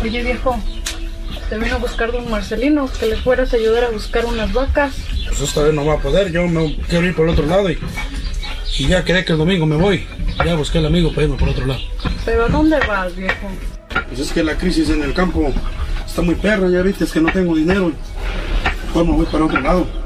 Oye, viejo, te vino a buscar don Marcelino, que le fueras a ayudar a buscar unas vacas. Pues esta vez no va a poder, yo me quiero ir por el otro lado y ya quedé que el domingo me voy. Ya busqué al amigo para irme por el otro lado. ¿Pero a dónde vas, viejo? Pues es que la crisis en el campo está muy perra, ya viste, es que no tengo dinero. Pues me voy para otro lado.